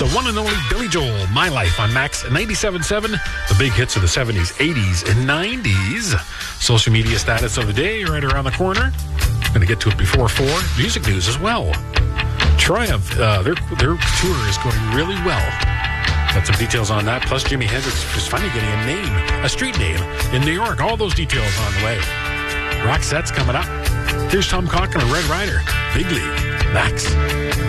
The one and only Billy Joel, My Life on Max 97.7. The big hits of the 70s, 80s, and 90s. Social media status of the day right around the corner. Going to get to it before 4. Music news as well. Triumph, their tour is going really well. Got some details on that. Plus, Jimi Hendrix is finally getting a name, a street name in New York. All those details on the way. Roxette's coming up. Here's Tom Cochrane and Red Ryder. Big League. Max.